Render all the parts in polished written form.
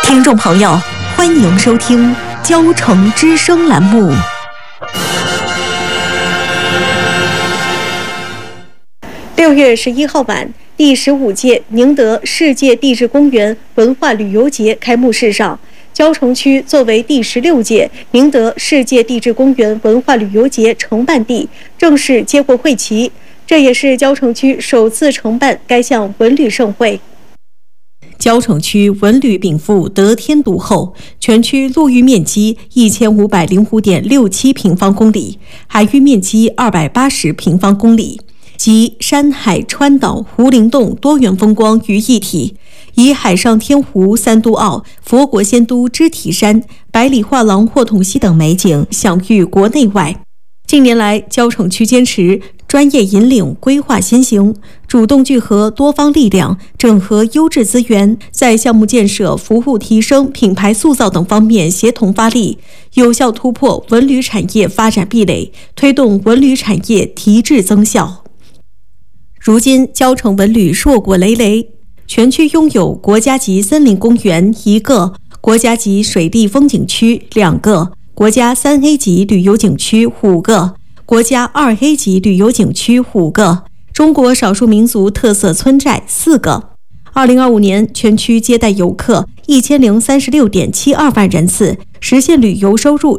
听众朋友，欢迎收听交城之声栏目。 6月11号晚，第15届宁德世界地质公园文化旅游节开幕式上，交城区作为第16届宁德世界地质公园文化旅游节承办地，正式接过会旗。这也是交城区首次承办该项文旅盛会。 交城区文旅禀赋得天独厚，全区陆域面积1505.67平方公里，海域面积280平方公里，集山海川岛湖陵洞多元风光于一体，以海上天湖、三都澳、佛国仙都织体山、百里画廊霍统溪等美景享誉国内外。近年来，交城区坚持专业引领、规划先行，主动聚合多方力量，整合优质资源，在项目建设、服务提升、品牌塑造等方面协同发力，有效突破文旅产业发展壁垒，推动文旅产业提质增效。如今，交城文旅硕果累累，全区拥有国家级森林公园1个，国家级水利风景区2个，国家3A 级旅游景区5个，国家2A 级旅游景区5个，中国少数民族特色村寨4个。2025年，全区接待游客1036.72万人次，实现旅游收入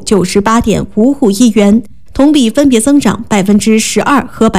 98.55亿元，同比分别增长12%和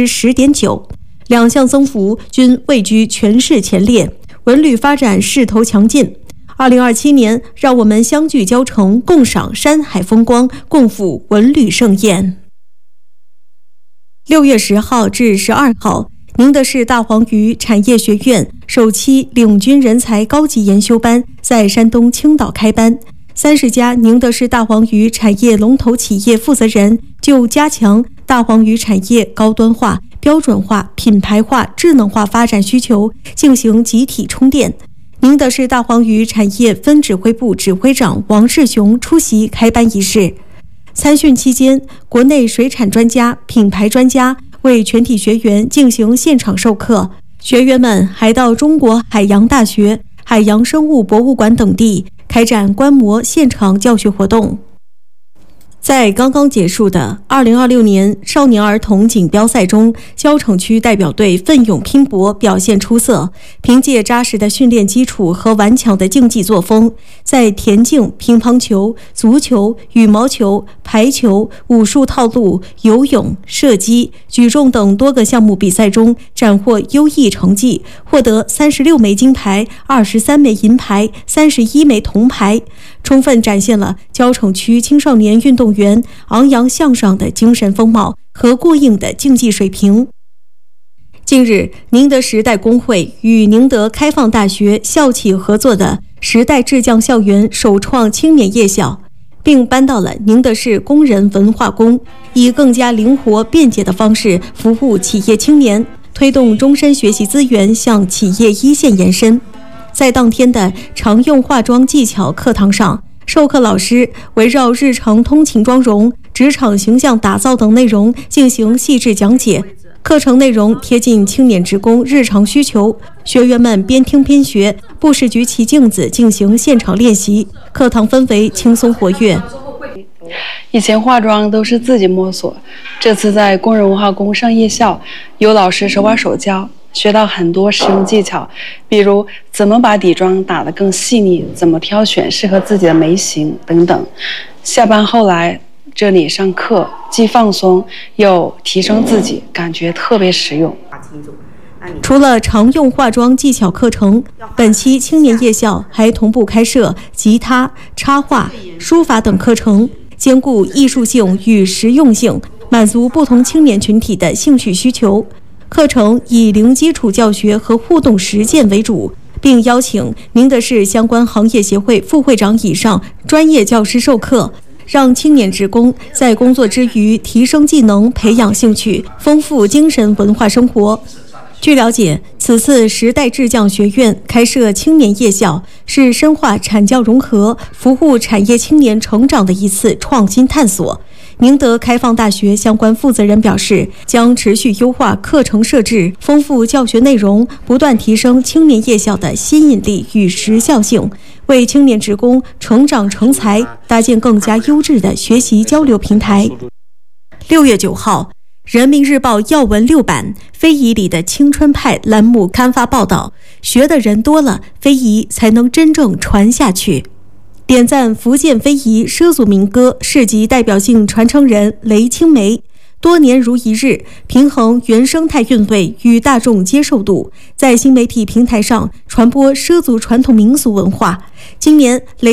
10.9%，两项增幅均位居全市前列，文旅发展势头强劲。2027年，让我们相聚交城，共赏山海风光，共赴文旅盛宴。6月10号至12号，宁德市大黄鱼产业学院首期领军人才高级研修班在山东青岛开班，30家宁德市大黄鱼产业龙头企业负责人就加强大黄鱼产业高端化、标准化、品牌化、智能化发展需求进行集体充电。宁德市大黄鱼产业分指挥部指挥长王世雄出席开班仪式。参训期间，国内水产专家、品牌专家为全体学员进行现场授课，学员们还到中国海洋大学、海洋生物博物馆等地开展观摩现场教学活动。在刚刚结束的2026年少年儿童锦标赛中，交城区代表队奋勇拼搏，表现出色，凭借扎实的训练基础和顽强的竞技作风，在田径、乒乓球、足球、羽毛球、排球、武术套路、游泳、射击、举重等多个项目比赛中斩获优异成绩，获得36枚金牌、23枚银牌、31枚铜牌，充分展现了交城区青少年运动员昂扬向上的精神风貌和过硬的竞技水平。近日，宁德时代工会与宁德开放大学校企合作的时代智匠校园首创青年夜校，并搬到了宁德市工人文化宫，以更加灵活便捷的方式服务企业青年，推动终身学习资源向企业一线延伸。在当天的常用化妆技巧课堂上，授课老师围绕日常通勤妆容、职场形象打造等内容进行细致讲解，课程内容贴近青年职工日常需求，学员们边听边学，不时举起镜子进行现场练习，课堂氛围轻松活跃。 以前化妆都是自己摸索，这次在工人文化宫上夜校，有老师手把手教，学到很多实用技巧，比如怎么把底妆打得更细腻，怎么挑选适合自己的眉形等等。下班后来这里上课，既放松又提升自己，感觉特别实用。 除了常用化妆技巧课程，本期青年夜校还同步开设吉他、插画、书法等课程，兼顾艺术性与实用性，满足不同青年群体的兴趣需求。课程以零基础教学和互动实践为主，并邀请宁德市相关行业协会副会长以上专业教师授课，让青年职工在工作之余提升技能、培养兴趣、丰富精神文化生活。据了解，此次时代智匠学院开设青年夜校，是深化产教融合、服务产业青年成长的一次创新探索。宁德开放大学相关负责人表示，将持续优化课程设置，丰富教学内容，不断提升青年夜校的吸引力与时效性， 为青年职工成长成才搭建更加优质的学习交流平台。6月9号，人民日报要闻6版非遗里的青春派栏目刊发报道，学的人多了，非遗才能真正传下去。点赞福建非遗畲族民歌市级代表性传承人雷青梅，多年如一日，平衡原生态韵味与大众接受度，在新媒体平台上传播畲族传统民俗文化。今年雷